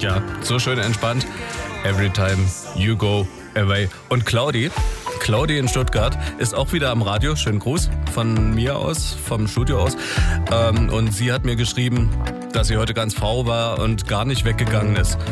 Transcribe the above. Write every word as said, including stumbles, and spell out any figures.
Ja, so schön entspannt. Every time you go away. Und Claudi, Claudi in Stuttgart ist auch wieder am Radio. Schönen Gruß von mir aus, vom Studio aus. Ähm, und sie hat mir geschrieben, dass sie heute ganz faul war und gar nicht weggegangen ist.